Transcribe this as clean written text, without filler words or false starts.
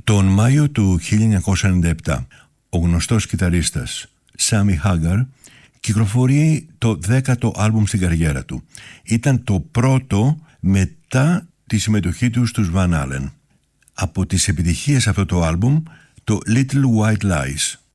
Τον Μάιο του 1997, ο γνωστός κιθαρίστας Σάμι Χάγκαρ κυκλοφορεί το 10ο άλμπουμ στην καριέρα του. Ήταν το πρώτο μετά τη συμμετοχή του στους Van Halen. Από τις επιτυχίες αυτό το άλμπουμ, το Little White Lies.